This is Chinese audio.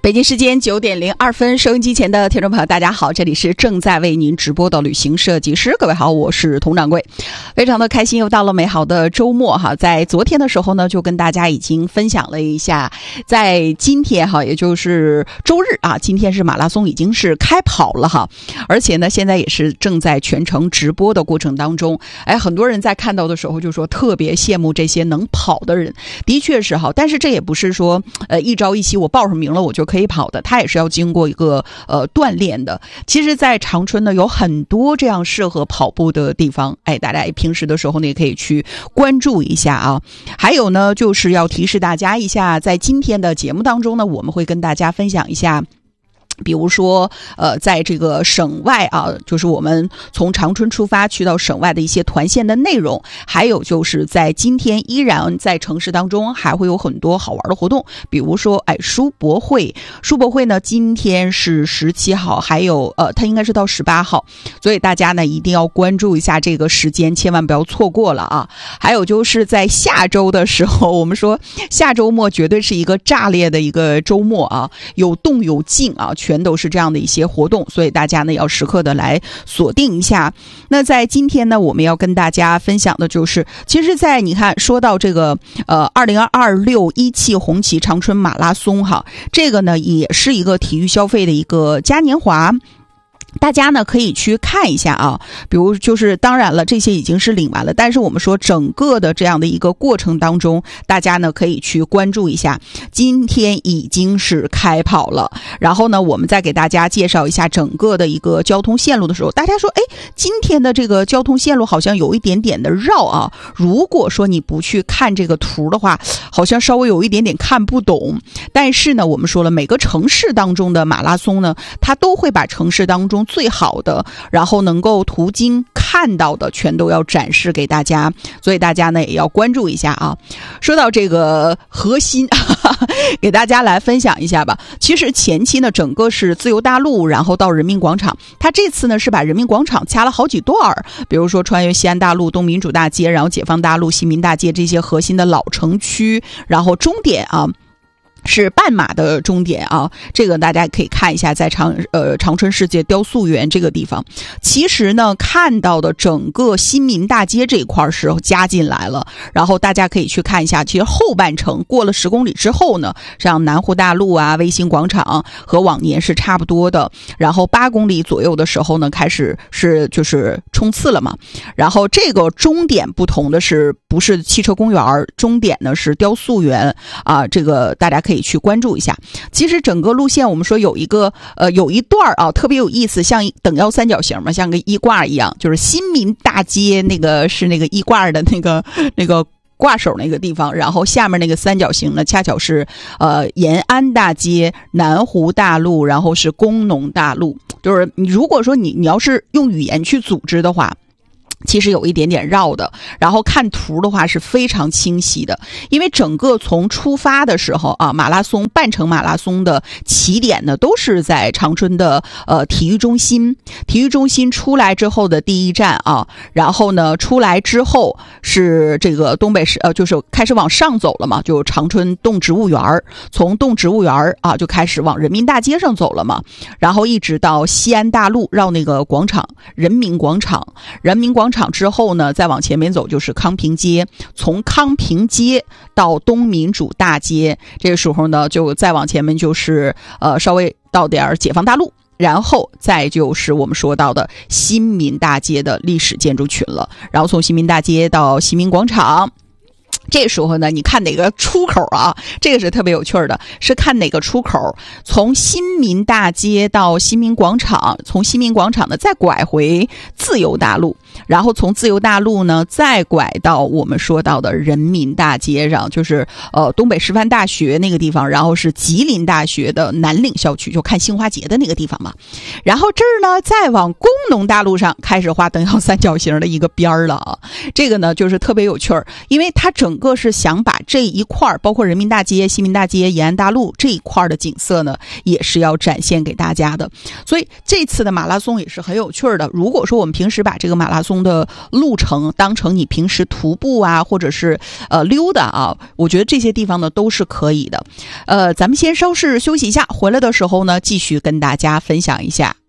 北京时间9点02分，收音机前的听众朋友大家好，这里是正在为您直播的旅行设计师，各位好，我是佟掌柜，非常的开心又到了美好的周末哈。在昨天的时候呢，就跟大家已经分享了一下，在今天哈，也就是周日啊，今天是马拉松已经是开跑了哈，而且呢现在也是正在全程直播的过程当中，很多人在看到的时候就说特别羡慕这些能跑的人，的确是哈，但是这也不是说一朝一夕我报上名了我就可以跑的，它也是要经过一个锻炼的。其实在长春呢有很多这样适合跑步的地方，大家平时的时候呢也可以去关注一下啊。还有呢就是要提示大家一下，在今天的节目当中呢，我们会跟大家分享一下，比如说在这个省外啊，就是我们从长春出发去到省外的一些团线的内容，还有就是在今天依然在城市当中还会有很多好玩的活动，比如说书博会呢今天是17号，还有它应该是到18号，所以大家呢一定要关注一下这个时间，千万不要错过了啊。还有就是在下周的时候，我们说下周末绝对是一个炸裂的一个周末啊，有动有静啊，全都是这样的一些活动，所以大家呢要时刻的来锁定一下。那在今天呢，我们要跟大家分享的就是，其实在你看说到这个2026一汽红旗长春马拉松哈，这个呢也是一个体育消费的一个嘉年华。大家呢可以去看一下啊，比如就是当然了这些已经是领完了，但是我们说整个的这样的一个过程当中，大家呢可以去关注一下，今天已经是开跑了，然后呢我们再给大家介绍一下整个的一个交通线路的时候，大家说今天的这个交通线路好像有一点点的绕啊，如果说你不去看这个图的话，好像稍微有一点点看不懂。但是呢我们说了，每个城市当中的马拉松呢，它都会把城市当中最好的，然后能够途经看到的全都要展示给大家，所以大家呢也要关注一下啊。说到这个核心给大家来分享一下吧。其实前期呢整个是自由大路，然后到人民广场，它这次呢是把人民广场掐了好几段，比如说穿越西安大路、东民主大街，然后解放大路、西民大街这些核心的老城区，然后终点啊是半马的终点啊，这个大家可以看一下，在长春世界雕塑园这个地方。其实呢看到的整个新民大街这一块是加进来了，然后大家可以去看一下，其实后半程过了10公里之后呢，像南湖大路啊、卫星广场和往年是差不多的，然后8公里左右的时候呢开始是就是冲刺了嘛。然后这个终点不同的是，不是汽车公园，终点呢是雕塑园啊，这个大家可以去关注一下。其实整个路线我们说有一个有一段啊特别有意思，像等腰三角形嘛，像个衣挂一样，就是新民大街那个是那个衣挂的那个挂手那个地方，然后下面那个三角形呢恰巧是延安大街、南湖大路，然后是工农大路。就是你如果说你要是用语言去组织的话，其实有一点点绕的，然后看图的话是非常清晰的。因为整个从出发的时候啊，马拉松半程马拉松的起点呢都是在长春的体育中心出来之后的第一站啊，然后呢出来之后是这个东北市就是开始往上走了嘛，就长春动植物园，从动植物园啊就开始往人民大街上走了嘛，然后一直到西安大路绕那个广场人民广场之后呢，再往前面走就是康平街，从康平街到东民主大街，这个时候呢就再往前面就是稍微到点解放大路，然后再就是我们说到的新民大街的历史建筑群了，然后从新民大街到新民广场。这时候呢你看哪个出口啊，这个是特别有趣的，是看哪个出口，从新民大街到新民广场，从新民广场呢再拐回自由大路，然后从自由大路呢再拐到我们说到的人民大街上，就是东北师范大学那个地方，然后是吉林大学的南岭校区，就看杏花节的那个地方嘛。然后这儿呢再往工农大路上开始画等腰三角形的一个边了啊，这个呢就是特别有趣儿，因为它整整个是想把这一块包括人民大街、西民大街、延安大路这一块的景色呢，也是要展现给大家的。所以这次的马拉松也是很有趣的。如果说我们平时把这个马拉松的路程当成你平时徒步啊，或者是溜达啊，我觉得这些地方呢都是可以的。咱们先稍事休息一下，回来的时候呢继续跟大家分享一下。